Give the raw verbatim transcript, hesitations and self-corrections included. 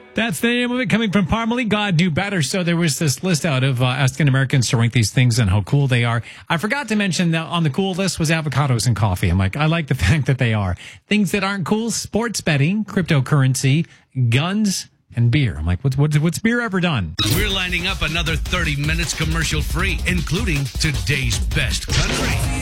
That's the name of it, coming from Parmalee. God knew better. So there was this list out of uh, asking Americans to rank these things and how cool they are. I forgot to mention that on the cool list was avocados and coffee. I'm like, I like the fact that they are. Things that aren't cool: sports betting, cryptocurrency, guns, and beer. I'm like, what's, what's, what's beer ever done? We're lining up another thirty minutes commercial free, including today's best country.